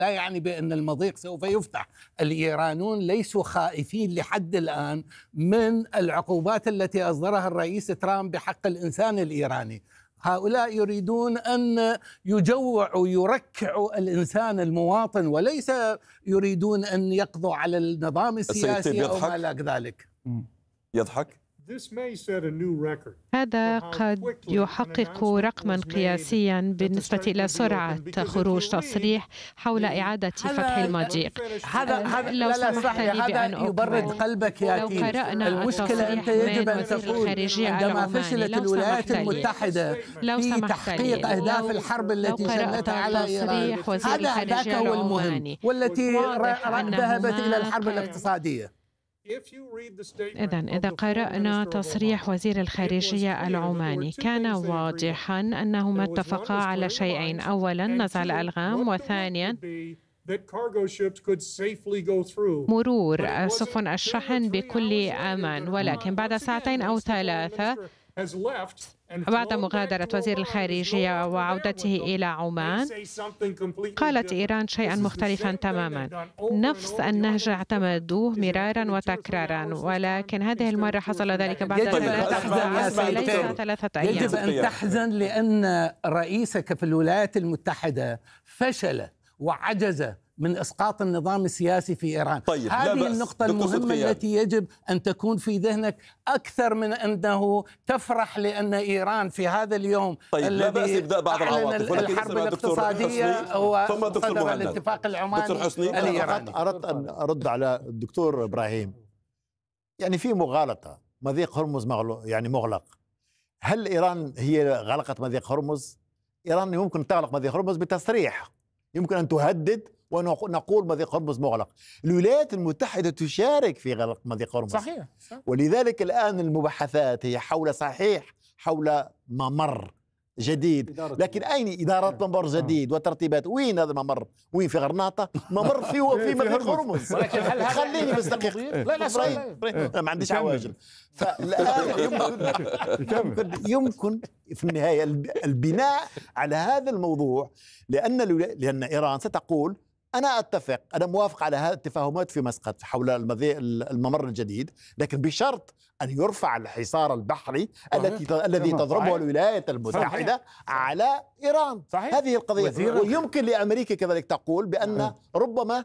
لا يعني بأن المضيق سوف يفتح. الإيرانيون ليسوا خائفين لحد الآن من العقوبات التي أصدرها الرئيس ترامب بحق الإنسان الإيراني. هؤلاء يريدون أن يجوعوا يركعوا الإنسان المواطن، وليس يريدون أن يقضوا على النظام السياسي أو ما إلى ذلك. يضحك. هذا قد يحقق رقما قياسيا بالنسبة إلى سرعة خروج تصريح حول إعادة فتح المضيق. هذا لو سمحت لي بأن يبرد قلبك يا تيم. المشكلة أنت يجب أن تقول عندما فشلت الولايات المتحدة في تحقيق أهداف الحرب التي شنتها على إيران، هذا ذاك هو المهم، والتي ذهبت إلى الحرب الاقتصادية. إذا قرأنا تصريح وزير الخارجية العماني كان واضحا أنهما اتفقا على شيئين: أولا نزع الألغام، وثانيا مرور سفن الشحن بكل أمان. ولكن بعد ساعتين أو ثلاثة بعد مغادرة وزير الخارجية وعودته إلى عمان، قالت إيران شيئا مختلفا تماما. نفس النهج اعتمدوه مرارا وتكرارا، ولكن هذه المرة حصل ذلك بعد 3 أيام. يجب أن تحزن لأن رئيسك في الولايات المتحدة فشل وعجز من إسقاط النظام السياسي في إيران. طيب، هذه النقطة المهمة التي يجب أن تكون في ذهنك أكثر من أنه تفرح لأن إيران في هذا اليوم الذي أعلن الحرب الاقتصادية وصدر الاتفاق العماني الإيراني. أردت أن أرد على الدكتور إبراهيم. يعني في مغالطة، مضيق هرمز مغلق. هل إيران هي غلقت مضيق هرمز؟ إيران يمكن تغلق مضيق هرمز بتصريح، يمكن أن تهدد ونقول مضيق هرمز مغلق. الولايات المتحدة تشارك في غلق مضيق هرمز. صحيح. ولذلك الآن المباحثات هي حول ممر جديد، لكن أين إدارة ممر جديد وترتيبات؟ وين هذا الممر؟ وين؟ في غرناطة؟ ممر في مضيق هرمز. خليني بس دقيقة. لا ما عنديش عواجل. فالآن يمكن في النهاية البناء على هذا الموضوع، لأن إيران ستقول أنا موافق على هذه التفاهمات في مسقط حول الممر الجديد، لكن بشرط أن يرفع الحصار البحري الذي تضربه الولايات المتحدة على إيران. هذه القضية. ويمكن لأمريكا كذلك تقول بأن ربما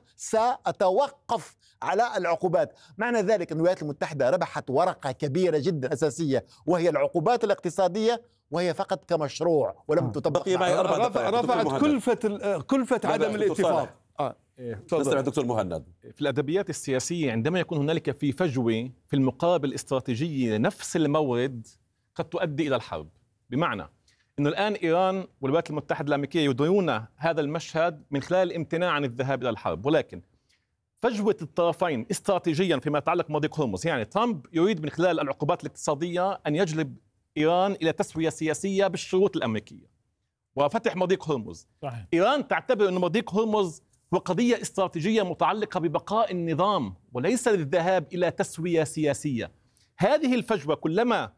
سأتوقف على العقوبات. معنى ذلك أن الولايات المتحدة ربحت ورقة كبيرة جدا أساسية، وهي العقوبات وهي فقط كمشروع ولم تطبق. رفعت كلفة عدم الاتفاق. نستمع دكتور مهند. في الأدبيات السياسية عندما يكون هنالك في فجوة في المقابل استراتيجية نفس المورد قد تؤدي إلى الحرب. بمعنى أنه الآن إيران والولايات المتحدة الأمريكية يديرون هذا المشهد من خلال الامتناع عن الذهاب إلى الحرب، ولكن فجوة الطرفين استراتيجيا فيما يتعلق بمضيق هرمز، يعني ترامب يريد من خلال العقوبات الاقتصادية أن يجلب إيران إلى تسوية سياسية بالشروط الأمريكية وفتح مضيق هرمز. صحيح. إيران تعتبر أن مضيق هرمز هو قضية استراتيجية متعلقة ببقاء النظام وليس للذهاب إلى تسوية سياسية. هذه الفجوة كلما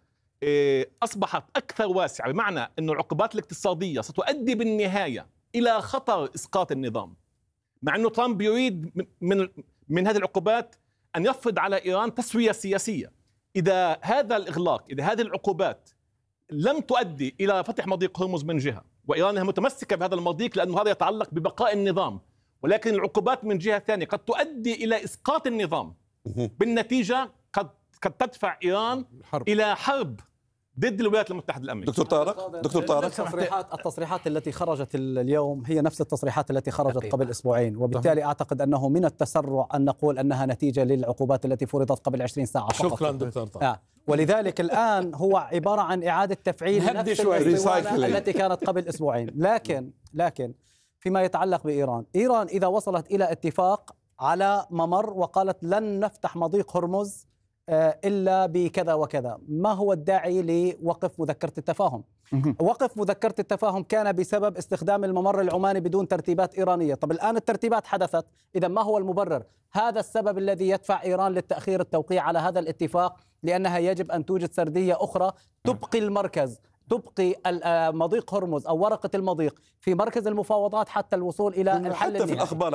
أصبحت أكثر واسعة، بمعنى أن العقوبات الاقتصادية ستؤدي بالنهاية إلى خطر إسقاط النظام، مع أنه ترامب يريد من هذه العقوبات أن يفرض على إيران تسوية سياسية. إذا هذا الإغلاق، إذا هذه العقوبات لم تؤدي إلى فتح مضيق هرمز من جهة، وإيران متمسكة بهذا المضيق لأنه هذا يتعلق ببقاء النظام، ولكن العقوبات من جهة ثانية قد تؤدي إلى إسقاط النظام، بالنتيجة قد تدفع إيران إلى حرب ضد الولايات المتحدة الأمريكية. دكتور طارق التصريحات التي خرجت اليوم هي نفس التصريحات التي خرجت قبل أسبوعين، وبالتالي أعتقد أنه من التسرع أن نقول أنها نتيجة للعقوبات التي فرضت قبل 20 ساعة فقط. شكرا دكتور طارق. ولذلك الآن هو عبارة عن إعادة تفعيل نفس الأسطوانة التي كانت قبل أسبوعين. لكن فيما يتعلق بإيران، إيران إذا وصلت إلى اتفاق على ممر وقالت لن نفتح مضيق هرمز إلا بكذا وكذا، ما هو الداعي لوقف مذكرة التفاهم؟ وقف مذكرة التفاهم كان بسبب استخدام الممر العماني بدون ترتيبات إيرانية. طب الآن الترتيبات حدثت، إذا ما هو المبرر؟ هذا السبب الذي يدفع إيران للتأخير التوقيع على هذا الاتفاق، لأنها يجب أن توجد سردية أخرى تبقي المركز، تبقي مضيق هرمز أو ورقة المضيق في مركز المفاوضات حتى الوصول إلى الحل النهائي. حتى في الأخبار